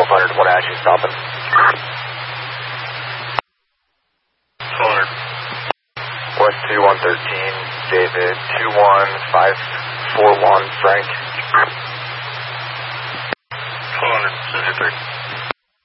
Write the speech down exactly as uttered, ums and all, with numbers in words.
twelve hundred, what ash you stopping? twelve hundred. West two one thirteen, David, two one five four one, Frank.